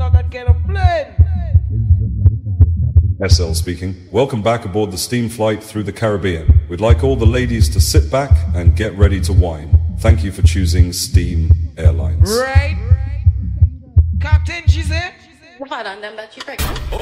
SL speaking. Welcome back aboard the steam flight through the Caribbean. We'd like all the ladies to sit back and get ready to wine. Thank you for choosing Steam Airlines. Right. Captain, she said. What on them that you pregnant?